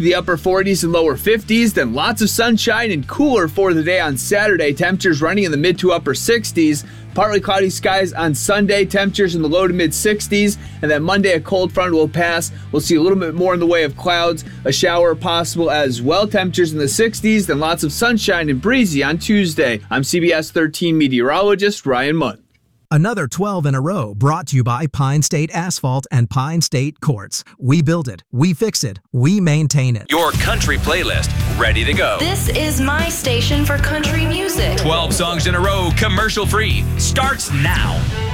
to the upper 40s and lower 50s, then lots of sunshine and cooler for the day on Saturday. Temperatures running in the mid to upper 60s. Partly cloudy skies on Sunday, temperatures in the low to mid 60s, and then Monday a cold front will pass. We'll see a little bit more in the way of clouds, a shower possible as well. Temperatures in the 60s, then lots of sunshine and breezy on Tuesday. I'm CBS 13 meteorologist Ryan Munn. Another 12 in a row brought to you by Pine State Asphalt and Pine State Quartz. We build it, we fix it, we maintain it. Your country playlist, ready to go. This is my station for country music. 12 songs in a row, commercial free, starts now.